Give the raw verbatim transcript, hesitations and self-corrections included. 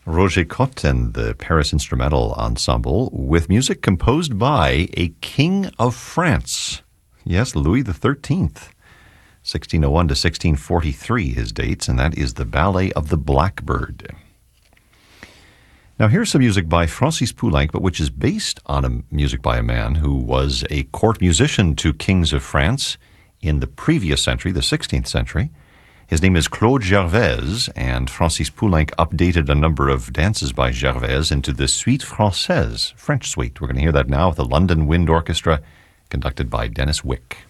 Roger Cotte and the Paris Instrumental Ensemble with music composed by a king of France. Yes, Louis the thirteenth. sixteen oh one to sixteen forty-three, his dates, and that is the Ballet of the Blackbird. Now here's some music by Francis Poulenc, but which is based on a music by a man who was a court musician to kings of France in the previous century, the sixteenth century. His name is Claude Gervaise, and Francis Poulenc updated a number of dances by Gervaise into the Suite Française, French suite. We're going to hear that now with the London Wind Orchestra, conducted by Dennis Wick.